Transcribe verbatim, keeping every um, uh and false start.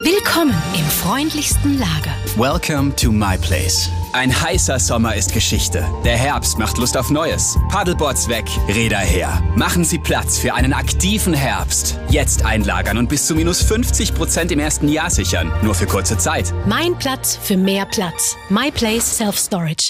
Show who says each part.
Speaker 1: Willkommen im freundlichsten Lager.
Speaker 2: Welcome to my place. Ein heißer Sommer ist Geschichte. Der Herbst macht Lust auf Neues. Paddleboards weg, Räder her. Machen Sie Platz für einen aktiven Herbst. Jetzt einlagern und bis zu minus fünfzig Prozent im ersten Jahr sichern. Nur für kurze Zeit.
Speaker 1: Mein Platz für mehr Platz. My Place Self Storage.